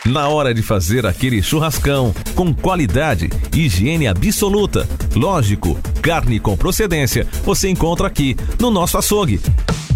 Na hora de fazer aquele churrascão, com qualidade, higiene absoluta, lógico, carne com procedência, você encontra aqui no nosso açougue.